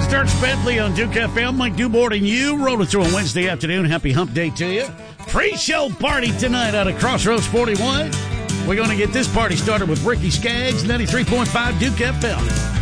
Starts Bentley on Duke FM. Mike Dubord and you rolling through on Wednesday afternoon. Happy hump day to you. Pre-show party tonight out of Crossroads 41. We're going to get this party started with Ricky Skaggs, 93.5 Duke FM.